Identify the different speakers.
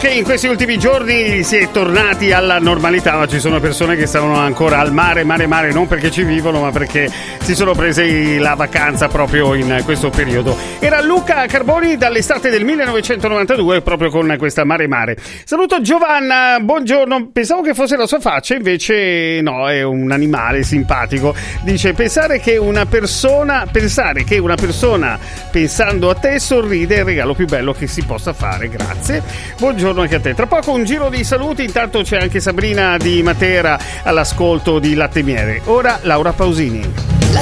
Speaker 1: che in questi ultimi giorni si è tornati alla normalità, ma ci sono persone che stanno ancora al mare, non perché ci vivono, ma perché si sono prese la vacanza proprio in questo periodo. Era Luca Carboni dall'estate del 1992, proprio con questa Mare. Saluto Giovanna, buongiorno. Pensavo che fosse la sua faccia, invece no, è un animale simpatico. Dice: pensare che una persona pensando a te sorride è il regalo più bello che si possa fare. Grazie, buongiorno anche a te. Tra poco un giro di saluti, intanto c'è anche Sabrina di Matera all'ascolto di Latte Miele. Ora Laura Pausini.